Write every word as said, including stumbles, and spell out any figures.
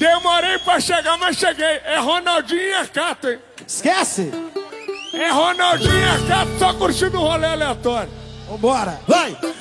Demorei pra chegar, mas cheguei. É Ronaldinho e Arcato, hein? Esquece! É Ronaldinho e Arcato, só curtindo o rolê aleatório. Vambora! Vai!